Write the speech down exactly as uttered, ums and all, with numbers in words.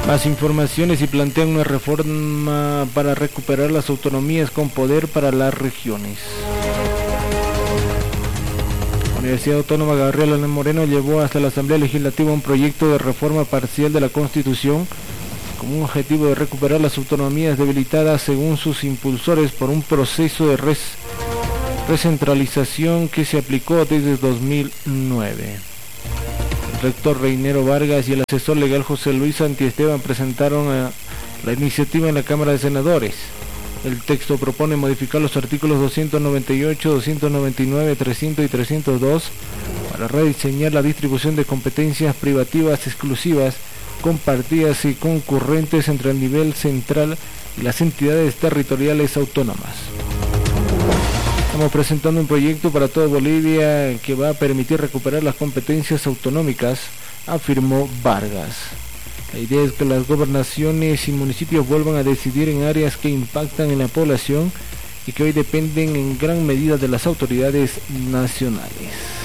Más informaciones y plantean una reforma para recuperar las autonomías con poder para las regiones. La Universidad Autónoma Gabriel León Moreno llevó hasta la Asamblea Legislativa un proyecto de reforma parcial de la Constitución con un objetivo de recuperar las autonomías debilitadas según sus impulsores por un proceso de res recentralización que se aplicó desde dos mil nueve. El rector Reinero Vargas y el asesor legal José Luis Santiesteban presentaron a la iniciativa en la Cámara de Senadores. El texto propone modificar los artículos doscientos noventa y ocho, doscientos noventa y nueve, trescientos y trescientos dos para rediseñar la distribución de competencias privativas exclusivas, compartidas y concurrentes entre el nivel central y las entidades territoriales autónomas. Estamos presentando un proyecto para toda Bolivia que va a permitir recuperar las competencias autonómicas, afirmó Vargas. La idea es que las gobernaciones y municipios vuelvan a decidir en áreas que impactan en la población y que hoy dependen en gran medida de las autoridades nacionales.